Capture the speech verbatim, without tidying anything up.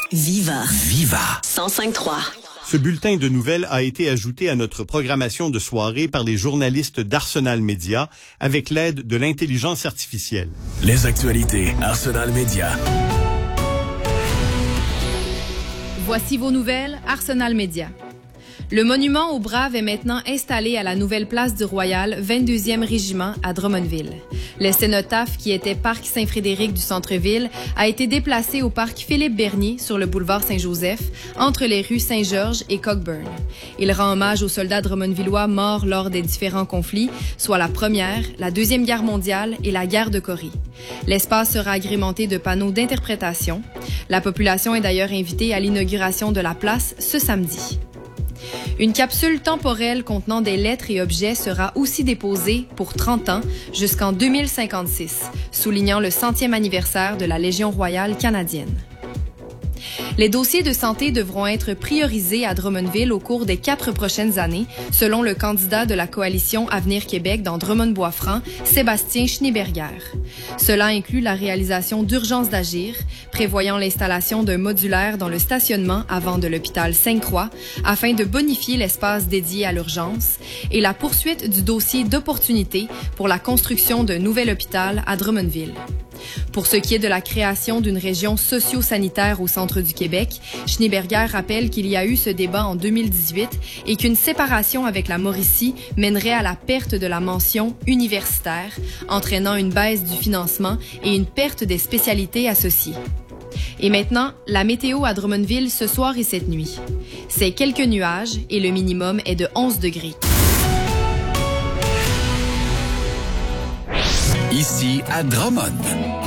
Viva. Viva. cent cinq trois. Ce bulletin de nouvelles a été ajouté à notre programmation de soirée par les journalistes d'Arsenal Média avec l'aide de l'intelligence artificielle. Les actualités Arsenal Média. Voici vos nouvelles Arsenal Média. Le monument aux Braves est maintenant installé à la nouvelle place du Royal, vingt-deuxième Régiment à Drummondville. Le cénotaphe, qui était parc Saint-Frédéric du centre-ville, a été déplacé au parc Philippe-Bernier sur le boulevard Saint-Joseph, entre les rues Saint-Georges et Cockburn. Il rend hommage aux soldats drummondvillois morts lors des différents conflits, soit la Première, la Deuxième Guerre mondiale et la guerre de Corée. L'espace sera agrémenté de panneaux d'interprétation. La population est d'ailleurs invitée à l'inauguration de la place ce samedi. Une capsule temporelle contenant des lettres et objets sera aussi déposée pour trente ans jusqu'en deux mille cinquante-six, soulignant le centième anniversaire de la Légion royale canadienne. Les dossiers de santé devront être priorisés à Drummondville au cours des quatre prochaines années, selon le candidat de la coalition Avenir Québec dans Drummond-Bois-Franc, Sébastien Schneeberger. Cela inclut la réalisation d'urgences d'agir, prévoyant l'installation d'un modulaire dans le stationnement avant de l'hôpital Sainte-Croix, afin de bonifier l'espace dédié à l'urgence, et la poursuite du dossier d'opportunité pour la construction d'un nouvel hôpital à Drummondville. Pour ce qui est de la création d'une région socio-sanitaire au centre du Québec, Schneeberger rappelle qu'il y a eu ce débat en deux mille dix-huit et qu'une séparation avec la Mauricie mènerait à la perte de la mention universitaire, entraînant une baisse du financement et une perte des spécialités associées. Et maintenant, la météo à Drummondville ce soir et cette nuit. C'est quelques nuages et le minimum est de onze degrés. Ici à Drummond.